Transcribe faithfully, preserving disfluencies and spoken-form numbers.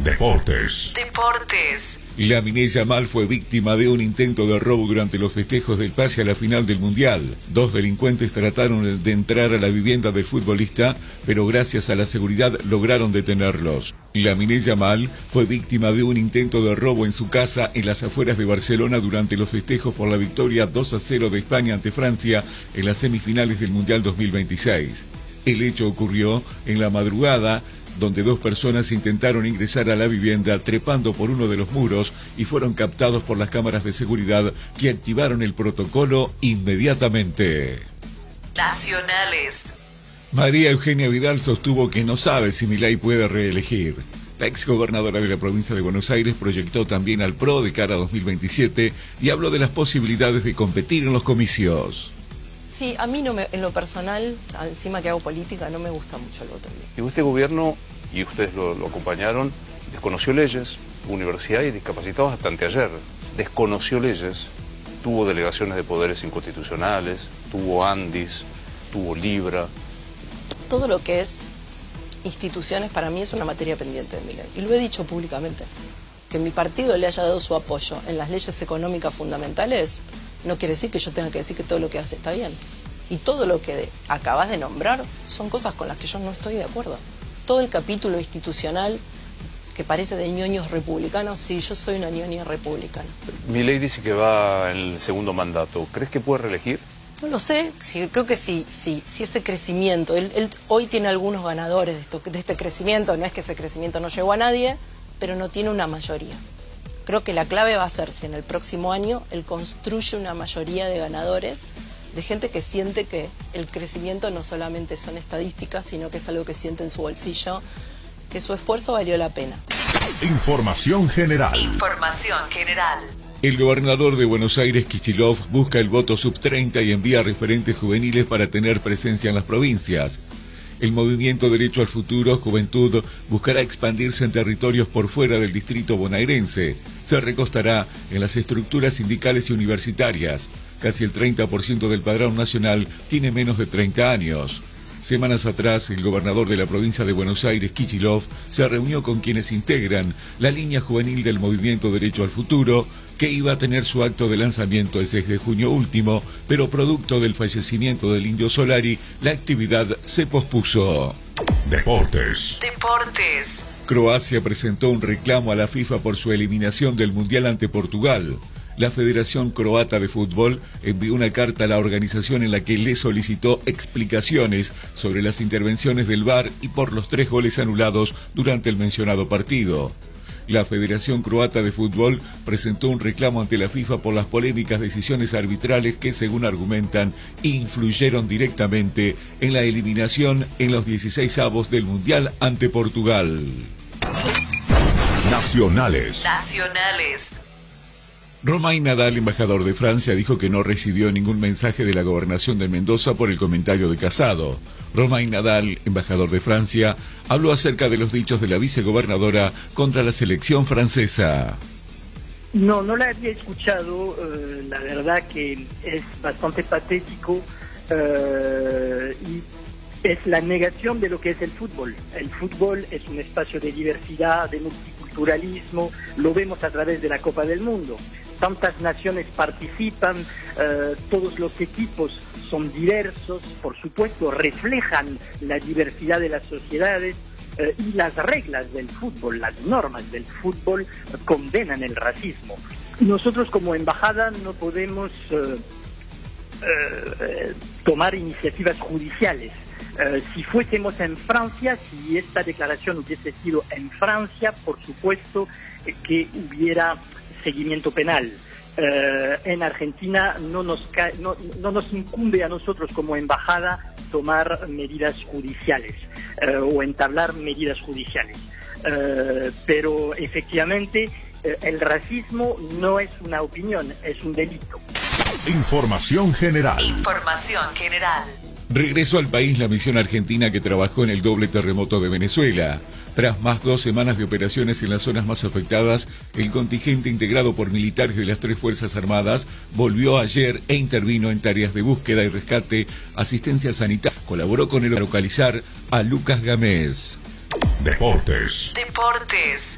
Deportes. Deportes. Lamine Yamal fue víctima de un intento de robo durante los festejos del pase a la final del Mundial. Dos delincuentes trataron de entrar a la vivienda del futbolista, pero gracias a la seguridad lograron detenerlos. Lamine Yamal fue víctima de un intento de robo en su casa en las afueras de Barcelona durante los festejos por la victoria dos a cero de España ante Francia en las semifinales del Mundial dos mil veintiséis. El hecho ocurrió en la madrugada, donde dos personas intentaron ingresar a la vivienda trepando por uno de los muros y fueron captados por las cámaras de seguridad que activaron el protocolo inmediatamente. Nacionales. María Eugenia Vidal sostuvo que no sabe si Milei puede reelegir. La exgobernadora de la provincia de Buenos Aires proyectó también al P R O de cara a dos mil veintisiete y habló de las posibilidades de competir en los comicios. Sí, a mí no me, en lo personal, encima que hago política, no me gusta mucho el voto. Y este gobierno, y ustedes lo, lo acompañaron, desconoció leyes, universidad y discapacitados hasta anteayer. Desconoció leyes, tuvo delegaciones de poderes inconstitucionales, tuvo ANDIS, tuvo Libra. Todo lo que es instituciones para mí es una materia pendiente de Milei. Y lo he dicho públicamente. Que mi partido le haya dado su apoyo en las leyes económicas fundamentales no quiere decir que yo tenga que decir que todo lo que hace está bien. Y todo lo que acabas de nombrar son cosas con las que yo no estoy de acuerdo. Todo el capítulo institucional que parece de ñoños republicanos, sí, yo soy una ñoña republicana. Milei dice que va en el segundo mandato. ¿Crees que puede reelegir? No lo sé, sí, creo que sí, sí, sí ese crecimiento. Él, él hoy tiene algunos ganadores de, esto, de este crecimiento, no es que ese crecimiento no llegó a nadie, pero no tiene una mayoría. Creo que la clave va a ser si en el próximo año él construye una mayoría de ganadores, de gente que siente que el crecimiento no solamente son estadísticas, sino que es algo que siente en su bolsillo, que su esfuerzo valió la pena. Información general. Información general. El gobernador de Buenos Aires, Kicillof, busca el voto sub treinta y envía referentes juveniles para tener presencia en las provincias. El movimiento Derecho al Futuro, Juventud, buscará expandirse en territorios por fuera del distrito bonaerense. Se recostará en las estructuras sindicales y universitarias. Casi el treinta por ciento del padrón nacional tiene menos de treinta años. Semanas atrás, el gobernador de la provincia de Buenos Aires, Kicillof, se reunió con quienes integran la línea juvenil del movimiento Derecho al Futuro, que iba a tener su acto de lanzamiento el seis de junio último, pero producto del fallecimiento del Indio Solari, la actividad se pospuso. Deportes. Deportes. Croacia presentó un reclamo a la FIFA por su eliminación del Mundial ante Portugal. La Federación Croata de Fútbol envió una carta a la organización en la que le solicitó explicaciones sobre las intervenciones del V A R y por los tres goles anulados durante el mencionado partido. La Federación Croata de Fútbol presentó un reclamo ante la FIFA por las polémicas decisiones arbitrales que, según argumentan, influyeron directamente en la eliminación en los dieciseisavos del Mundial ante Portugal. Nacionales. Nacionales. Romain Nadal, embajador de Francia, dijo que no recibió ningún mensaje de la gobernación de Mendoza por el comentario de Casado. Romain Nadal, embajador de Francia, habló acerca de los dichos de la vicegobernadora contra la selección francesa. No, no la había escuchado, eh, la verdad que es bastante patético eh, y es la negación de lo que es el fútbol. El fútbol es un espacio de diversidad, de multiculturalismo, lo vemos a través de la Copa del Mundo. Tantas naciones participan, eh, todos los equipos son diversos, por supuesto reflejan la diversidad de las sociedades eh, y las reglas del fútbol, las normas del fútbol condenan el racismo. Nosotros como embajada no podemos eh, eh, tomar iniciativas judiciales. Uh, si fuésemos en Francia, si esta declaración hubiese sido en Francia, por supuesto eh, que hubiera seguimiento penal. Uh, en Argentina no nos, ca no, no nos incumbe a nosotros como embajada tomar medidas judiciales uh, o entablar medidas judiciales. Uh, pero efectivamente uh, el racismo no es una opinión, es un delito. Información general. Información general. Regresó al país la misión argentina que trabajó en el doble terremoto de Venezuela. Tras más dos semanas de operaciones en las zonas más afectadas, el contingente integrado por militares de las tres Fuerzas Armadas volvió ayer e intervino en tareas de búsqueda y rescate, asistencia sanitaria. Colaboró con él para localizar a Lucas Gámez. Deportes. Deportes.